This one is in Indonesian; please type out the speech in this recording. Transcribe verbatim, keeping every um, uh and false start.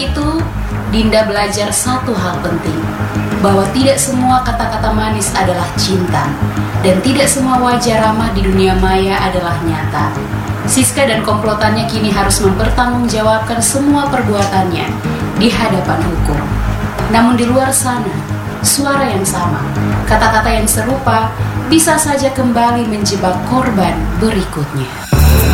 itu, Dinda belajar satu hal penting, bahwa tidak semua kata-kata manis adalah cinta, dan tidak semua wajah ramah di dunia maya adalah nyata. Siska dan komplotannya kini harus mempertanggungjawabkan semua perbuatannya di hadapan hukum. Namun di luar sana, suara yang sama, kata-kata yang serupa bisa saja kembali menjebak korban berikutnya.